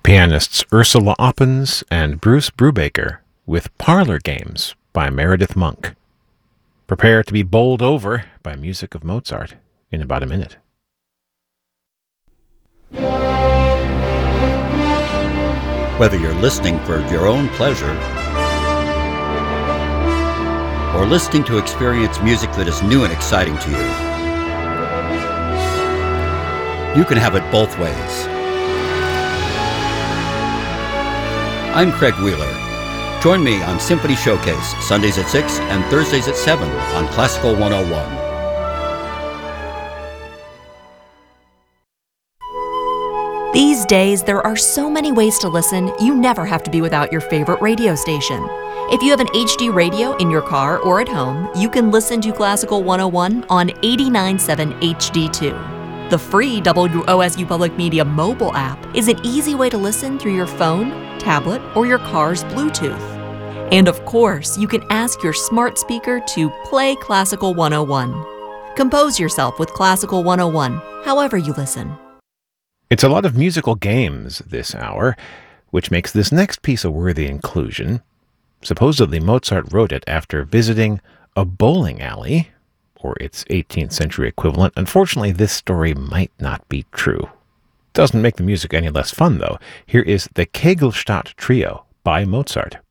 pianists Ursula Oppens and Bruce Brubaker with Parlor Games by Meredith Monk. Prepare to be bowled over by music of Mozart in about a minute. Whether you're listening for your own pleasure or listening to experience music that is new and exciting to you, you can have it both ways. I'm Craig Wheeler. Join me on Symphony Showcase, Sundays at 6 and Thursdays at 7 on Classical 101. These days, there are so many ways to listen, you never have to be without your favorite radio station. If you have an HD radio in your car or at home, you can listen to Classical 101 on 89.7 HD2. The free WOSU Public Media mobile app is an easy way to listen through your phone, tablet, or your car's Bluetooth. And of course, you can ask your smart speaker to play Classical 101. Compose yourself with Classical 101, however you listen. It's a lot of musical games this hour, which makes this next piece a worthy inclusion. Supposedly Mozart wrote it after visiting a bowling alley, or its 18th century equivalent. Unfortunately, this story might not be true. Doesn't make the music any less fun, though. Here is the Kegelstadt Trio by Mozart.